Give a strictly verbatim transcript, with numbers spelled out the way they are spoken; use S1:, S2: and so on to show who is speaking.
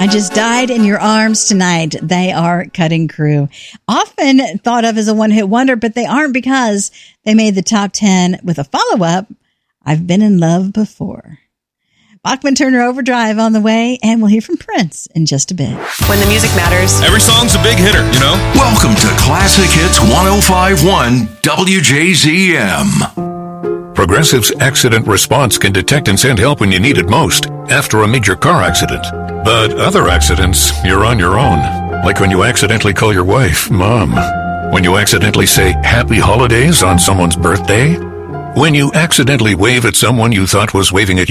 S1: I just died in your arms tonight. They are Cutting Crew. Often thought of as a one-hit wonder, but they aren't because they made the top ten with a follow-up, I've Been in Love Before. Bachman Turner Overdrive on the way, and we'll hear from Prince in just a bit.
S2: When the music matters.
S3: Every song's a big hitter, you know?
S4: Welcome to Classic Hits one oh five point one W J Z M.
S5: Progressive's Accident Response can detect and send help when you need it most, after a major car accident. But other accidents, you're on your own. Like when you accidentally call your wife, Mom. When you accidentally say Happy Holidays on someone's birthday. When you accidentally wave at someone you thought was waving at